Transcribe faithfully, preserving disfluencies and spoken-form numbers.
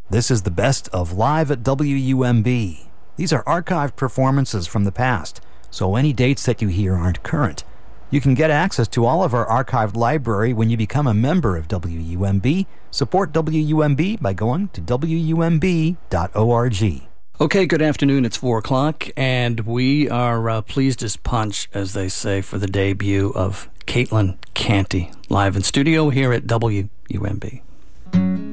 This is the best of Live at W U M B. These are archived performances from the past, so any dates that you hear aren't current. You can get access to all of our archived library when you become a member of W U M B. Support W U M B by going to W U M B dot org. Okay, good afternoon. It's four o'clock, and we are uh, pleased as punch, as they say, for the debut of Caitlin Canty, live in studio here at W U M B.